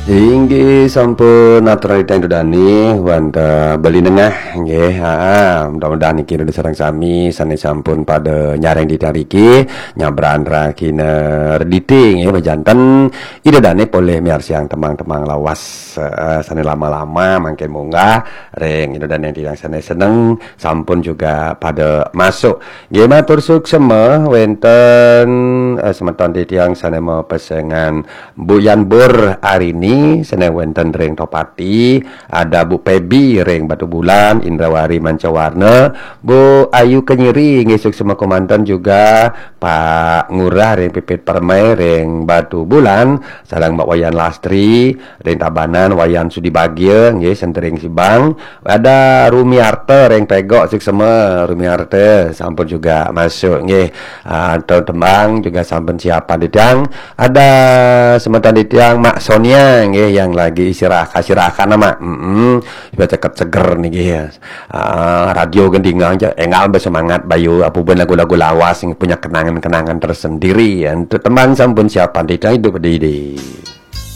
Inggih sampun atur teng dani wonten beli nengah nggih. Mudah-mudahan niki udah sareng sami sanes sampun pada nyareng ditariki nyabran rakine rediti nggih bejanten idedane poleh miar siang temang-temang lawas sane lama-lama mangke munggah reng idedane tiyang sanes seneng sampun juga pada masuk nggih matur suksema wenten semeton tiyang sane mau pesengan Bu Yanbur hari ini seneng wenten ring Topati, ada Bu Pebi ring Batu Bulan, Indrawari Mancawarna, Bu Ayu Kenyiri ngesuk semua komandan juga Pak Ngurah ring Pipit Permai ring Batu Bulan, salang Mbak Wayan Lastri ring Tabanan Wayan Sudibagya nggih sentering Sibang, ada Rumiarte ring Tegok sik semua Rumiarte sampun juga masuk nggih. Atau tembang juga sampun siapa ditang, ada semeton ditang Mak Sonia nggih yang lagi istirahat nama biar ceket seger niki ya. Radio gendingang aja engal bersemangat bayu apapun lagu-lagu lawas yang punya kenangan-kenangan tersendiri ya. Untuk teman sampun siapa ditang hidup di